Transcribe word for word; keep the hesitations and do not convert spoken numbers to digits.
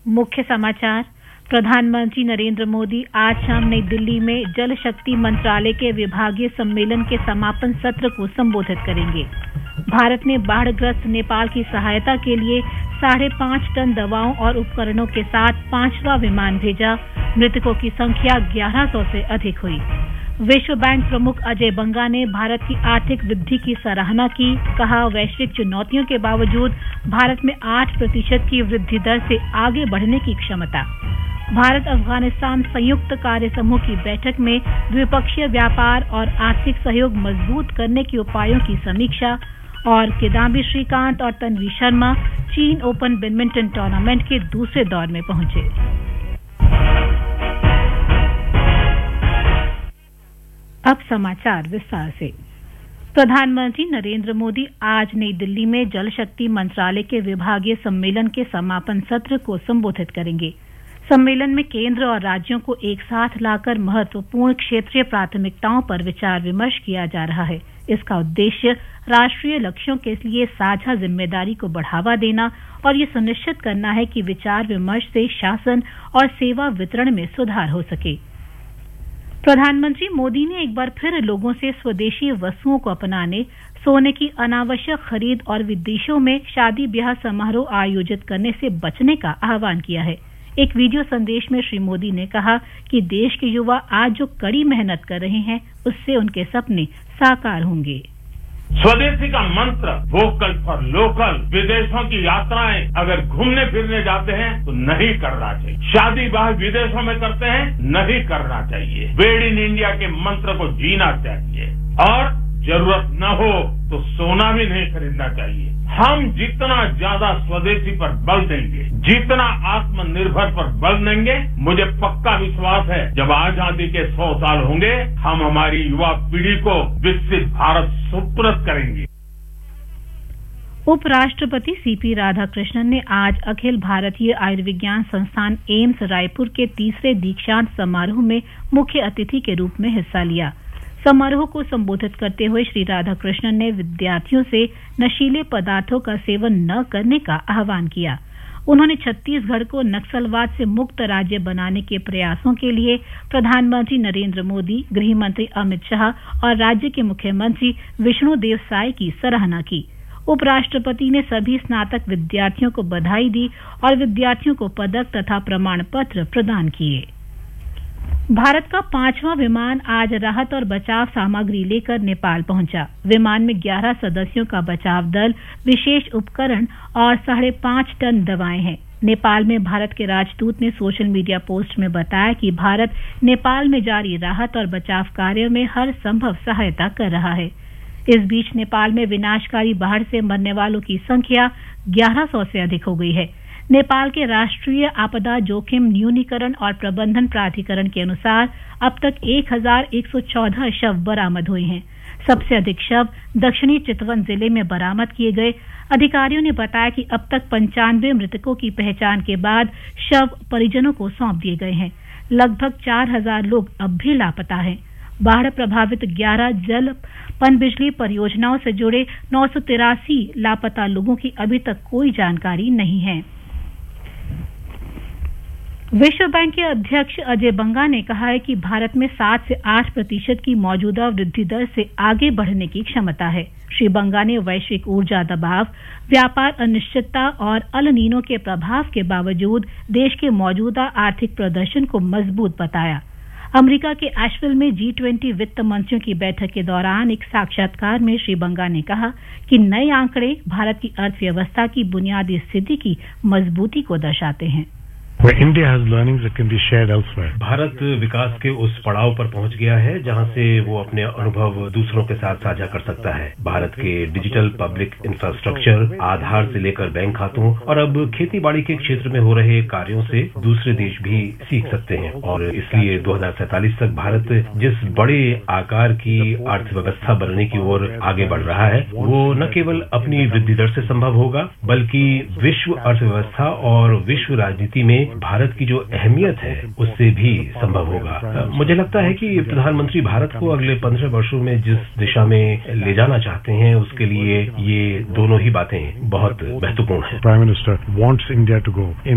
मुख्य समाचार। प्रधानमंत्री नरेंद्र मोदी आज शाम नई दिल्ली में जल शक्ति मंत्रालय के विभागीय सम्मेलन के समापन सत्र को संबोधित करेंगे। भारत ने बाढ़ग्रस्त नेपाल की सहायता के लिए साढ़े पांच टन दवाओं और उपकरणों के साथ पांचवा विमान भेजा। मृतकों की संख्या ग्यारह सौ से अधिक हुई। विश्व बैंक प्रमुख अजय बंगा ने भारत की आर्थिक वृद्धि की सराहना की। कहा, वैश्विक चुनौतियों के बावजूद भारत में आठ प्रतिशत की वृद्धि दर से आगे बढ़ने की क्षमता। भारत अफगानिस्तान संयुक्त कार्य समूह की बैठक में द्विपक्षीय व्यापार और आर्थिक सहयोग मजबूत करने के उपायों की समीक्षा। और किदाम्बी श्रीकांत और तन्वी शर्मा चीन ओपन बैडमिंटन टूर्नामेंट के दूसरे दौर में पहुंचे। अब समाचार विस्तार से। प्रधानमंत्री नरेंद्र मोदी आज नई दिल्ली में जल शक्ति मंत्रालय के विभागीय सम्मेलन के समापन सत्र को संबोधित करेंगे। सम्मेलन में केंद्र और राज्यों को एक साथ लाकर महत्वपूर्ण क्षेत्रीय प्राथमिकताओं पर विचार विमर्श किया जा रहा है। इसका उद्देश्य राष्ट्रीय लक्ष्यों के लिए साझा जिम्मेदारी को बढ़ावा देना और ये सुनिश्चित करना है कि विचार विमर्श से शासन और सेवा वितरण में सुधार हो सके। प्रधानमंत्री मोदी ने एक बार फिर लोगों से स्वदेशी वस्तुओं को अपनाने, सोने की अनावश्यक खरीद और विदेशों में शादी ब्याह समारोह आयोजित करने से बचने का आह्वान किया है। एक वीडियो संदेश में श्री मोदी ने कहा कि देश के युवा आज जो कड़ी मेहनत कर रहे हैं, उससे उनके सपने साकार होंगे। स्वदेशी का मंत्र वोकल फॉर लोकल। विदेशों की यात्राएं अगर घूमने फिरने जाते हैं तो नहीं करना चाहिए। शादी ब्याह विदेशों में करते हैं, नहीं करना चाहिए। मेड इन इंडिया के मंत्र को जीना चाहिए और जरूरत न हो तो सोना भी नहीं खरीदना चाहिए। हम जितना ज्यादा स्वदेशी पर बल देंगे, जितना आत्मनिर्भर पर बल देंगे, मुझे पक्का विश्वास है जब आजादी के सौ साल होंगे, हम हमारी युवा पीढ़ी को विकसित भारत सुपुर्द करेंगे। उपराष्ट्रपति सीपी राधाकृष्णन ने आज अखिल भारतीय आयुर्विज्ञान संस्थान एम्स रायपुर के तीसरे दीक्षांत समारोह में मुख्य अतिथि के रूप में हिस्सा लिया। समारोह को संबोधित करते हुए श्री राधाकृष्णन ने विद्यार्थियों से नशीले पदार्थों का सेवन न करने का आह्वान किया। उन्होंने छत्तीसगढ़ को नक्सलवाद से मुक्त राज्य बनाने के प्रयासों के लिए प्रधानमंत्री नरेंद्र मोदी, गृह मंत्री अमित शाह और राज्य के मुख्यमंत्री विष्णुदेव साय की सराहना की। उपराष्ट्रपति ने सभी स्नातक विद्यार्थियों को बधाई दी और विद्यार्थियों को पदक तथा प्रमाण पत्र प्रदान किए। भारत का पांचवां विमान आज राहत और बचाव सामग्री लेकर नेपाल पहुंचा। विमान में ग्यारह सदस्यों का बचाव दल, विशेष उपकरण और साढ़े पांच टन दवाएं हैं। नेपाल में भारत के राजदूत ने सोशल मीडिया पोस्ट में बताया कि भारत नेपाल में जारी राहत और बचाव कार्य में हर संभव सहायता कर रहा है। इस बीच नेपाल में विनाशकारी बाढ़ से मरने वालों की संख्या ग्यारह सौ से अधिक हो गई है। नेपाल के राष्ट्रीय आपदा जोखिम न्यूनीकरण और प्रबंधन प्राधिकरण के अनुसार अब तक एक हजार एक सौ चौदह शव बरामद हुए हैं। सबसे अधिक शव दक्षिणी चितवन जिले में बरामद किए गए। अधिकारियों ने बताया कि अब तक पंचानवे मृतकों की पहचान के बाद शव परिजनों को सौंप दिए गए हैं। लगभग चार हजार लोग अब भी लापता हैं। बाढ़ प्रभावित ग्यारह जल पनबिजली परियोजनाओं से जुड़े नौ सौ तिरासी लापता लोगों की अभी तक कोई जानकारी नहीं है। विश्व बैंक के अध्यक्ष अजय बंगा ने कहा है कि भारत में सात से आठ प्रतिशत की मौजूदा वृद्धि दर से आगे बढ़ने की क्षमता है। श्री बंगा ने वैश्विक ऊर्जा दबाव, व्यापार अनिश्चितता और अल नीनो के प्रभाव के बावजूद देश के मौजूदा आर्थिक प्रदर्शन को मजबूत बताया। अमेरिका के एशविल में जी ट्वेंटी वित्त मंत्रियों की बैठक के दौरान एक साक्षात्कार में श्री बंगा ने कहा कि नए आंकड़े भारत की अर्थव्यवस्था की बुनियादी स्थिति की मजबूती को दर्शाते हैं। Where India has learnings that can be shared elsewhere. Bharat विकास के उस पड़ाव पर पहुंच गया है जहां से वो अपने अनुभव दूसरों के साथ साझा कर सकता है। भारत के डिजिटल पब्लिक इंफ्रास्ट्रक्चर, आधार से लेकर बैंक खातों और अब खेती बाड़ी के क्षेत्र में हो रहे कार्यों से दूसरे देश भी सीख सकते हैं। और इसलिए दो हजार सैंतालीस तक भारत जिस बड़े आकार की अर्थव्यवस्था बनने की ओर आगे बढ़ रहा है, वो न केवल अपनी वृद्धि दर से संभव होगा बल्कि विश्व अर्थव्यवस्था और विश्व राजनीति में भारत की जो अहमियत है उससे भी संभव होगा। मुझे लगता है कि प्रधानमंत्री भारत को अगले पंद्रह वर्षों में जिस दिशा में ले जाना चाहते हैं उसके लिए ये दोनों ही बातें बहुत महत्वपूर्ण हैं। Prime minister wants India to go